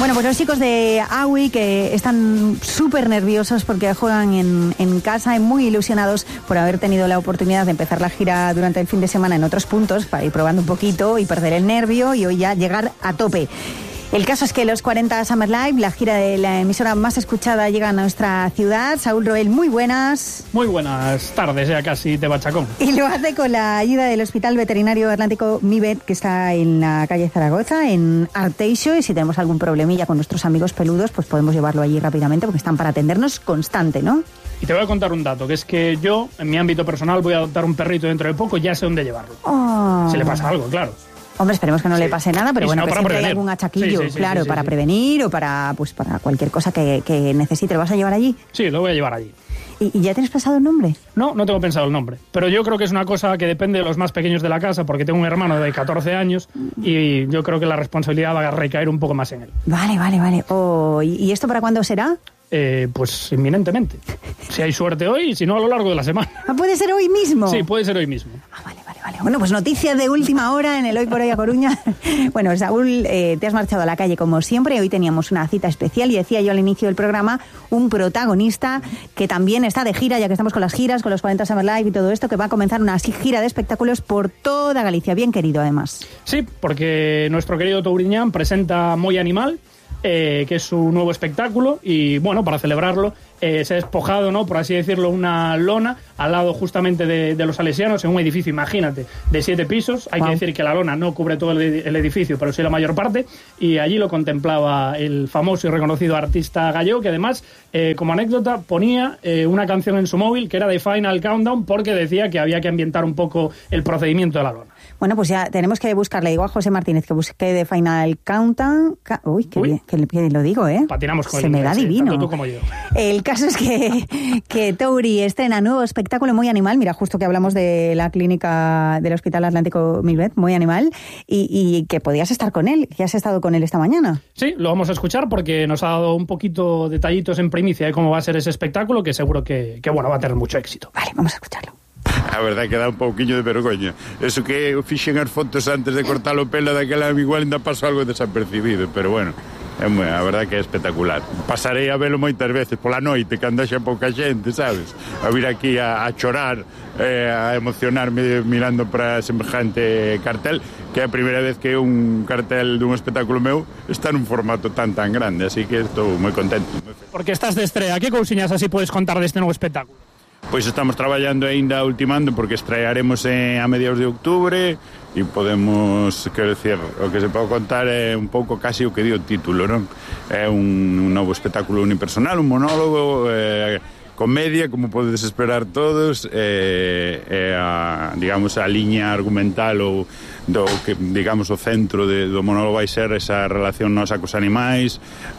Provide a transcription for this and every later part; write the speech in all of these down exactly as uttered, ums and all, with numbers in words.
Bueno, pues los chicos de AWI que están súper nerviosos porque juegan en, en casa y muy ilusionados por haber tenido la oportunidad de empezar la gira durante el fin de semana en otros puntos para ir probando un poquito y perder el nervio y hoy ya llegar a tope. El caso es que los cuarenta Summer Live, la gira de la emisora más escuchada, llega a nuestra ciudad. Saúl Roel, muy buenas. Muy buenas tardes, ya casi de bachacón. Y lo hace con la ayuda del Hospital Veterinario Atlántico Mivet, que está en la calle Zaragoza, en Arteixo. Y si tenemos algún problemilla con nuestros amigos peludos, pues podemos llevarlo allí rápidamente porque están para atendernos constante, ¿no? Y te voy a contar un dato, que es que yo, en mi ámbito personal, voy a adoptar un perrito dentro de poco, ya sé dónde llevarlo. Oh. Si le pasa algo, claro. Hombre, esperemos que no sí. le pase nada, pero y bueno, no, que siempre hay algún achaquillo, sí, sí, sí, claro, sí, sí, para sí. prevenir o para pues para cualquier cosa que, que necesite. ¿Lo vas a llevar allí? Sí, lo voy a llevar allí. ¿Y, ¿Y ya tienes pensado el nombre? No, no tengo pensado el nombre. Pero yo creo que es una cosa que depende de los más pequeños de la casa, porque tengo un hermano de catorce años y yo creo que la responsabilidad va a recaer un poco más en él. Vale, vale, vale. Oh, ¿y esto para cuándo será? Eh, pues inminentemente. Si hay suerte hoy, si no a lo largo de la semana. ¿Ah, puede ser hoy mismo? Sí, puede ser hoy mismo. Ah, vale, vale, vale. Bueno, pues noticias de última hora en el Hoy por Hoy a Coruña. Bueno, Saúl, eh, te has marchado a la calle como siempre. Hoy teníamos una cita especial y decía yo al inicio del programa, un protagonista que también está de gira, ya que estamos con las giras, con los cuarenta Summer Live y todo esto, que va a comenzar una gira de espectáculos por toda Galicia. Bien querido, además. Sí, porque nuestro querido Touriñán presenta Moi Animal, Eh, que es su nuevo espectáculo y bueno, para celebrarlo eh, se ha despojado, ¿no?, por así decirlo, una lona al lado justamente de, de los salesianos en un edificio, imagínate, de siete pisos. Hay wow. que decir que la lona no cubre todo el, el edificio, pero sí la mayor parte, y allí lo contemplaba el famoso y reconocido artista gallego, que además, eh, como anécdota, ponía eh, una canción en su móvil que era de Final Countdown porque decía que había que ambientar un poco el procedimiento de la lona. Bueno, pues ya tenemos que buscarle. Digo a José Martínez que busque de Final Countdown. Ca- Uy, qué bien, que, que lo digo, ¿eh? Patinamos con Se el me da sí, divino. Tanto tú como yo. El caso es que, que Touri estrena nuevo espectáculo Moi Animal. Mira, justo que hablamos de la clínica del Hospital Atlántico Mivet, Moi Animal, y, y que podías estar con él, que has estado con él esta mañana. Sí, lo vamos a escuchar porque nos ha dado un poquito detallitos en primicia de cómo va a ser ese espectáculo, que seguro que, que bueno, va a tener mucho éxito. Vale, vamos a escucharlo. A verdade que dá un pouquiño de vergoña. Eso que eu fixen as fotos antes de cortar o pelo daquela, igual ainda pasou algo desapercibido, pero bueno, é moi, a verdade que é espectacular. Pasarei a velo moitas veces pola noite, cando haxa pouca xente, sabes? A vir aquí a, a chorar, eh, a emocionarme mirando para semejante cartel, que é a primeira vez que un cartel dun espectáculo meu está nun formato tan tan grande, así que estou moi contento. Porque estás de estrella, que cousiñas así podes contar deste novo espectáculo? Pois estamos traballando aínda ultimando porque estrearemos en, a mediados de outubro e podemos, quero decir, o que se pode contar é un pouco casi o que di o título, non? É un, un novo espectáculo unipersonal, un monólogo, eh, comedia, como podedes esperar todos, eh, eh, a, digamos, a liña argumental ou do que, digamos, o centro de, do monólogo vai ser esa relación nosa cos animais,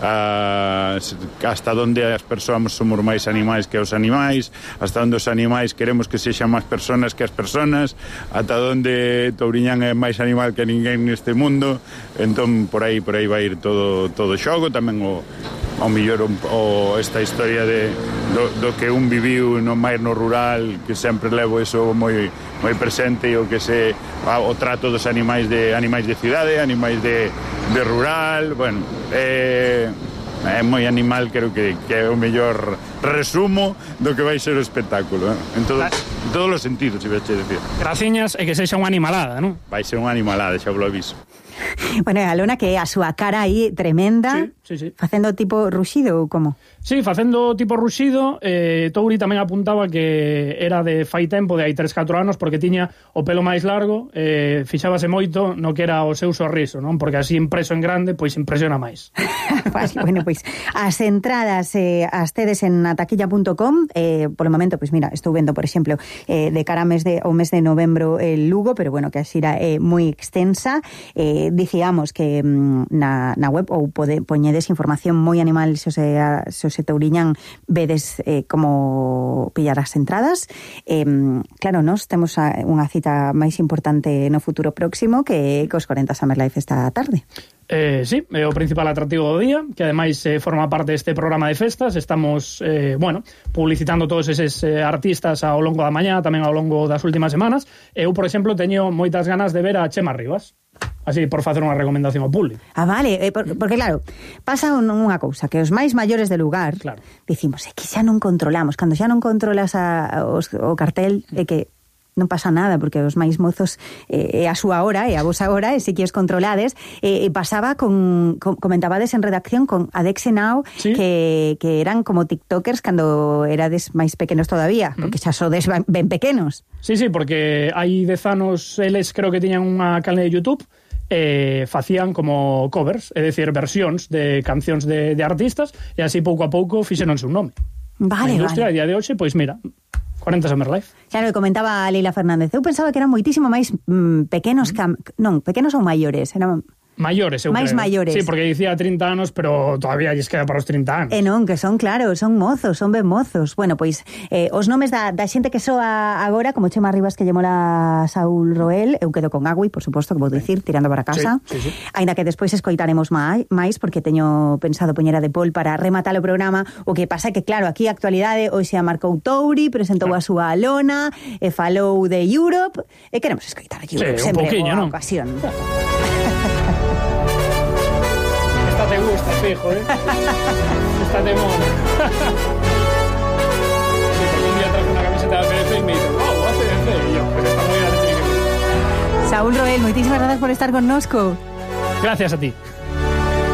a, hasta onde as persoas somos máis animais que os animais, hasta onde os animais queremos que sexan máis personas que as personas, ata onde Touriñán é máis animal que ninguén neste mundo. Entón por aí por aí vai ir todo todo xogo, tamén o ao millor o, esta historia de do, do que un viviu no máis no rural, que sempre levo eso moi moi presente, e o que se o trato dos animais de animais de cidade, animais de, de rural, bueno, é, é moi animal, creo que, que é o mellor resumo do que vai ser o espectáculo, eh? en, todo, en todos os sentidos, se vais a decir. Graciñas e que sexa unha animalada, non? Vai ser unha animalada, xa vos lo aviso. Bueno, a Lona que a súa cara aí tremenda, sí, sí, sí. facendo tipo ruxido ou como? Sí, facendo tipo ruxido. eh, Touri tamén apuntaba que era de fai tempo, de hai tres catro anos, porque tiña o pelo máis largo, eh, fixábase moito no que era o seu sorriso, non? Porque así impreso en grande, pois impresiona máis. Bueno, pois as entradas eh, as tedes en ataquilla punto com, eh, polo momento, pois mira, estou vendo, por exemplo, eh, de cara a mes de, ao mes de novembro el Lugo, pero bueno, que a xira é eh, moi extensa. eh, dicíamos que mm, na, na web ou pode, poñedes información moi animal se o se, se o se Touriñán vedes eh, como pillar as entradas. eh, claro, nos temos a, unha cita máis importante no futuro próximo que cos cuarenta Summer Live esta tarde. Eh, sí, é o principal atractivo do día, que ademais eh, forma parte deste programa de festas. Estamos, eh, bueno, publicitando todos eses eh, artistas ao longo da mañá, tamén ao longo das últimas semanas. Eu, por exemplo, teño moitas ganas de ver a Chema Rivas. Así, por facer unha recomendación ao público. Ah, vale, eh, por, porque claro, pasa un, unha cousa, que os máis maiores do lugar, claro, dicimos, é que xa non controlamos, cando xa non controlas a, a, os, o cartel, é que non pasa nada, porque os máis mozos é eh, a súa hora, e a vosa hora, e se que os controlades, e eh, pasaba con, con, comentabades en redacción con Adexe Now, ¿sí? que, que eran como tiktokers cando erades máis pequenos todavía, porque xa sodes ben pequenos. Sí, sí, porque hai dez anos eles creo que tiñan unha canal de YouTube, eh, facían como covers, é dicir, versións de cancións de, de artistas, e así pouco a pouco fixeronse un nome. Vale, a industria, vale. a día de hoxe, pois mira, cuarenta Summer Life. Claro, e comentaba a Leila Fernández, eu pensaba que eran moitísimo máis mm, pequenos, cam... non, pequenos ou maiores, eran... Maiores, eu máis creo. maiores. Sí, porque dicía trinta anos, pero todavía lles queda para os trinta anos. E non, que son, claro, son mozos, son ben mozos. Bueno, pois, eh, os nomes da, da xente que soa agora, como Chema Rivas que lle mola Saúl Roel, eu quedo con Agui, por suposto, que vou dicir, tirando para casa. Sí, sí, sí. Ainda que despois escoitaremos máis, máis porque teño pensado poñer a de Paul para rematar o programa. O que pasa é que, claro, aquí a actualidade hoxe a marcou Touri, presentou claro. a súa lona, e falou de Europe, e queremos escoitar a Europe sí, sempre, un poquinho, boa non? ocasión. Esta te gusta, fijo, ¿eh? Esta te mola. Sí, porque un día traje una camiseta de A C D C y me dice, wow, A C D C. Y yo, pero está muy eléctrica. Saúl Roel, moitísimas grazas por estar connosco. Gracias a ti.